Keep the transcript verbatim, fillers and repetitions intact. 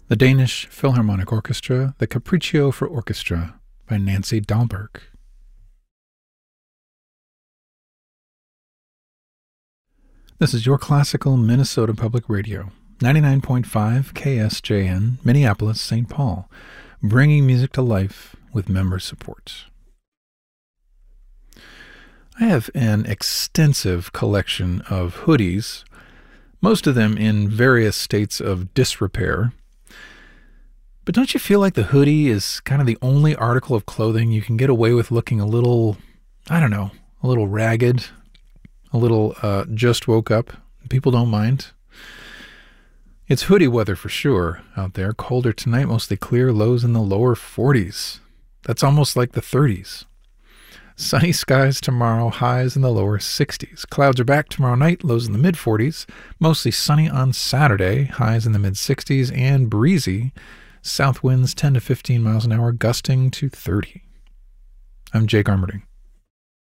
The Danish Philharmonic Orchestra, the Capriccio for Orchestra by Nancy Dahlberg. This is your classical Minnesota Public Radio, ninety-nine point five K S J N, Minneapolis, Saint Paul, bringing music to life with member support. I have an extensive collection of hoodies, most of them in various states of disrepair. But don't you feel like the hoodie is kind of the only article of clothing you can get away with looking a little, I don't know, a little ragged, a little uh, just woke up? People don't mind. It's hoodie weather for sure out there. Colder tonight, mostly clear, lows in the lower forties. That's almost like the thirties. Sunny skies tomorrow, highs in the lower sixties. Clouds are back tomorrow night, lows in the mid forties. Mostly sunny on Saturday, highs in the mid sixties, and breezy. South winds ten to fifteen miles an hour, gusting to thirty. I'm Jake Armerding.